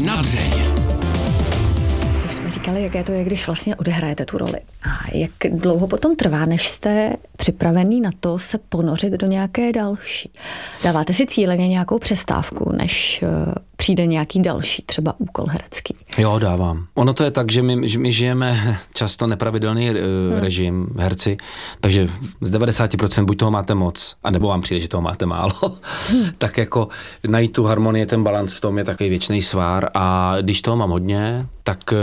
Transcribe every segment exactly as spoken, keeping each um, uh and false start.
na dřeň. Už jsme říkali, jaké to je, když vlastně odehrajete tu roli. A jak dlouho potom trvá, než jste připravený na to se ponořit do nějaké další? Dáváte si cíleně nějakou přestávku, než uh, přijde nějaký další, třeba úkol herecký? Jo, dávám. Ono to je tak, že my, že my žijeme často nepravidelný uh, hmm. režim, herci, takže z devadesát procent buď toho máte moc, anebo vám přijde, že toho máte málo. Hmm. Tak jako najít tu harmonii, ten balans v tom je takový věčný svár a když toho mám hodně, tak, uh,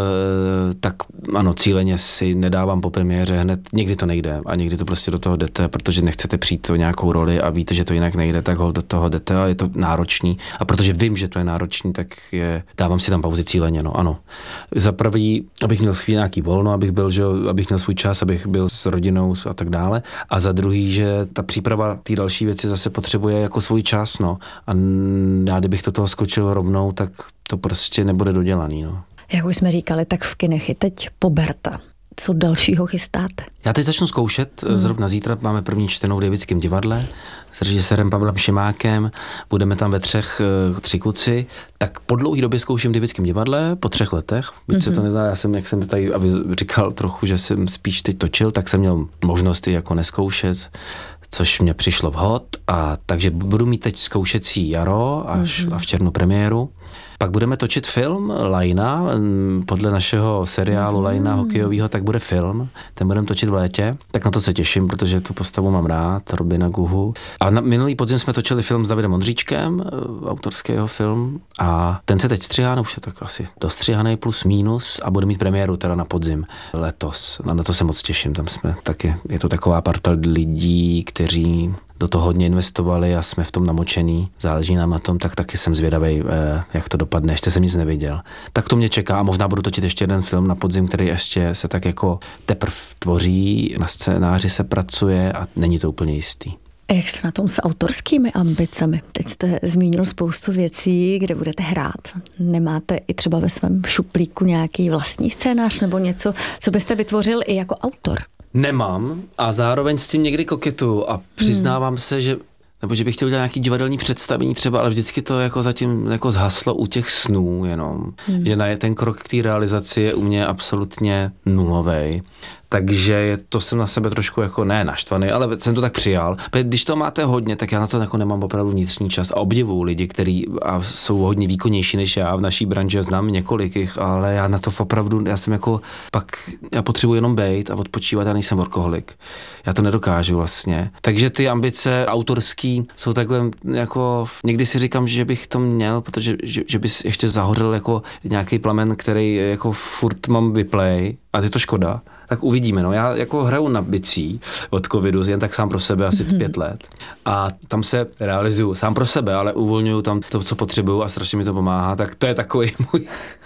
tak ano, cíleně si nedávám po premiéře hned, někdy to nejde a někdy to prostě do toho jdete, protože nechcete přijít o nějakou roli a víte, že to jinak nejde, tak ho do toho jdete a je to náročný. A protože vím, že to je náročný, tak je, dávám si tam pauzy cíleně, no ano. Za prvý, abych měl chvíli nějaký volno, abych byl, že, abych měl svůj čas, abych byl s rodinou a tak dále. A za druhý, že ta příprava té další věci zase potřebuje jako svůj čas, no. A já kdybych do toho skočil rovnou, tak to prostě nebude dodělaný, no. Jak už jsme říkali, tak v kinech je teď Poberta. Co dalšího chystáte? Já teď začnu zkoušet, hmm. zrovna zítra máme první čtenou v Davidském divadle s režisérem Pavlem Šimákem, budeme tam ve třech, tři kluci, tak po dlouhé době zkouším v Davidském divadle, po třech letech, byť hmm. se to nezná, já jsem, jak jsem tady říkal trochu, že jsem spíš teď točil, tak jsem měl možnosti jako neskoušet, což mě přišlo vhod, a takže budu mít teď zkoušecí jaro až hmm. a v červnu premiéru. Pak budeme točit film Lajna, podle našeho seriálu mm. Lajna hokejového, tak bude film, ten budeme točit v létě, tak na to se těším, protože tu postavu mám rád, Robina Guhu. A na minulý podzim jsme točili film s Davidem Ondříčkem, autorského film, a ten se teď střihá, no už je tak asi dostřihaný plus mínus a bude mít premiéru teda na podzim letos. A na to se moc těším, tam jsme taky, je to taková parta lidí, kteří do toho hodně investovali a jsme v tom namočený, záleží nám na tom, tak taky jsem zvědavej, jak to dopadne, ještě jsem nic neviděl. Tak to mě čeká a možná budu točit ještě jeden film na podzim, který ještě se tak jako teprv tvoří, na scénáři se pracuje a není to úplně jistý. A jak jste na tom s autorskými ambicemi? Teď jste zmínil spoustu věcí, kde budete hrát. Nemáte i třeba ve svém šuplíku nějaký vlastní scénář nebo něco, co byste vytvořil i jako autor? Nemám a zároveň s tím někdy koketu a přiznávám hmm. se, že nebo že bych chtěl dělat nějaký divadelní představení třeba, ale vždycky to jako zatím jako zhaslo u těch snů jenom. Hmm. Že na ten krok k té realizaci je u mě absolutně nulovej. Takže to jsem na sebe trošku jako ne naštvaný, ale jsem to tak přijal. Když to máte hodně, tak já na to jako nemám opravdu vnitřní čas a obdivuju lidi, kteří jsou hodně výkonnější než já v naší branži, znám několik jich, ale já na to opravdu, já jsem jako pak, já potřebuji jenom bejt a odpočívat, já nejsem workoholik. Já to nedokážu vlastně. Takže ty ambice autorský jsou takhle jako, někdy si říkám, že bych to měl, protože že, že bys ještě zahořel jako nějaký plamen, který jako furt mám vyplay a je to škoda. Tak uvidíme, no. Já jako hraju na bicí od covidu, jen tak sám pro sebe asi mm-hmm. pět let. A tam se realizuju sám pro sebe, ale uvolňuju tam to, co potřebuju a strašně mi to pomáhá. Tak to je takový můj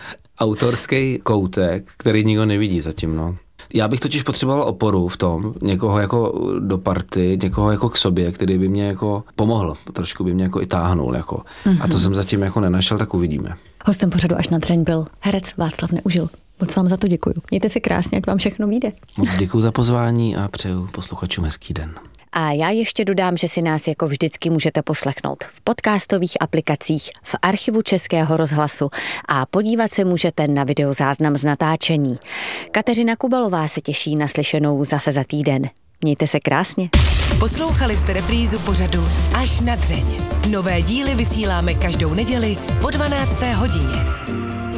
autorský koutek, který nikdo nevidí zatím, no. Já bych totiž potřeboval oporu v tom, někoho jako do party, někoho jako k sobě, který by mě jako pomohl, trošku by mě jako i táhnul, jako. Mm-hmm. A to jsem zatím jako nenašel, tak uvidíme. Hostem pořadu Až na dřeň byl herec Václav Neužil. Moc vám za to děkuju. Mějte se krásně, ať vám všechno vyjde. Moc děkuju za pozvání a přeju posluchačům hezký den. A já ještě dodám, že si nás jako vždycky můžete poslechnout v podcastových aplikacích, v archivu Českého rozhlasu a podívat se můžete na videozáznam z natáčení. Kateřina Kubalová se těší na slyšenou zase za týden. Mějte se krásně. Poslouchali jste reprízu pořadu Až na dřeň. Nové díly vysíláme každou neděli po dvanácté hodině.